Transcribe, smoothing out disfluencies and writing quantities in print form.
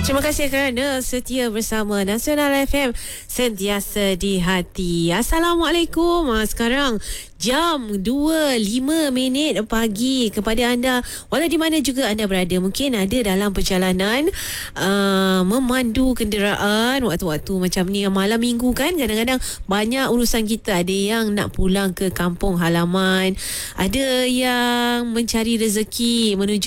Terima kasih kerana setia bersama Nasional FM, sentiasa di hati. Assalamualaikum. Sekarang jam 2.05 pagi kepada anda, walau di mana juga anda berada. Mungkin ada dalam perjalanan memandu kenderaan waktu-waktu macam ni, malam minggu kan, kadang-kadang banyak urusan kita. Ada yang nak pulang ke kampung halaman, ada yang mencari rezeki menuju